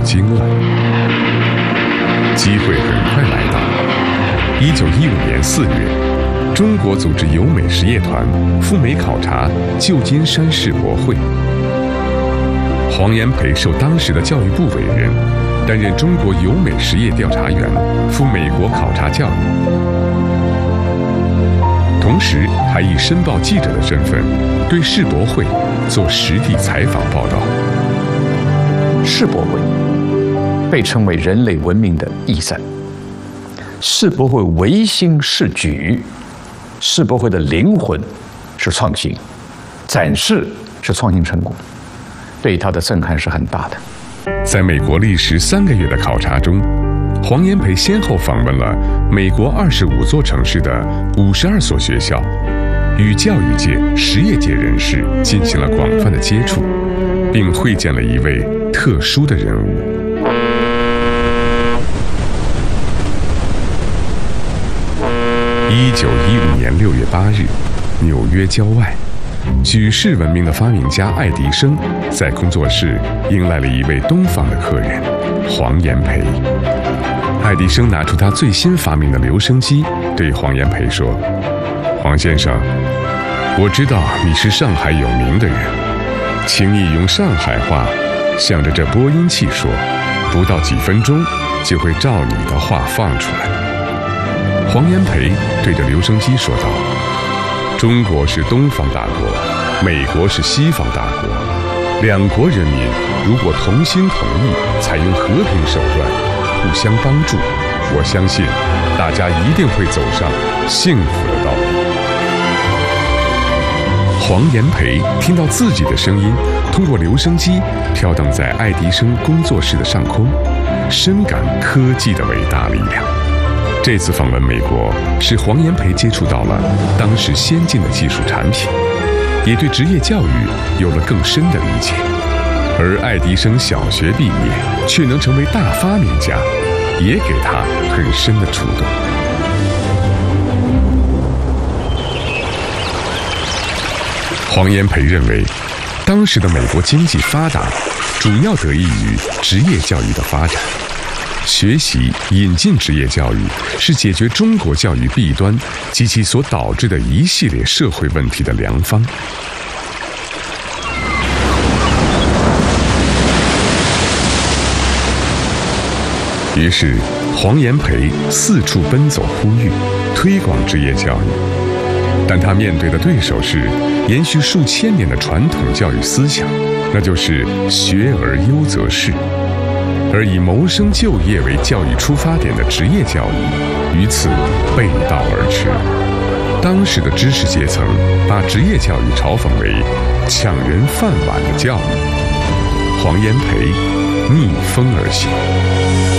惊了。机会很快来到。1915年4月，中国组织友美实业团赴美考察旧金山世博会。黄炎培受当时的教育部委任，担任中国友美实业调查员，赴美国考察教育，同时还以申报记者的身份对世博会做实地采访报道。 世博会被称为人类文明的义山，世博会唯心是举，世博会的灵魂是创新，展示是创新成果，对它的震撼是很大的。 在美国历时3个月的考察中，黄炎培先后访问了美国25座城市的52所学校，与教育界、实业界人士进行了广泛的接触，并会见了一位特殊的人物。1915年6月8日，纽约郊外，举世闻名的发明家爱迪生在工作室迎来了一位东方的客人黄炎培。爱迪生拿出他最新发明的留声机，对黄炎培说：“黄先生，我知道你是上海有名的人，请你用上海话向着这播音器说，不到几分钟就会照你的话放出来。”黄炎培对着留声机说道：“中国是东方大国，美国是西方大国，两国人民如果同心同意，采用和平手段，互相帮助，我相信大家一定会走上幸福的道路。”黄炎培听到自己的声音通过留声机飘荡在爱迪生工作室的上空，深感科技的伟大力量。这次访问美国，使黄炎培接触到了当时先进的技术产品，也对职业教育有了更深的理解。而爱迪生小学毕业却能成为大发明家，也给他很深的触动。黄炎培认为，当时的美国经济发达，主要得益于职业教育的发展。学习引进职业教育是解决中国教育弊端及其所导致的一系列社会问题的良方。于是，黄炎培四处奔走呼吁，推广职业教育。但他面对的对手是延续数千年的传统教育思想，那就是学而优则仕。而以谋生就业为教育出发点的职业教育，于此背道而驰。当时的知识阶层把职业教育嘲讽为抢人饭碗的教育。黄炎培逆风而行。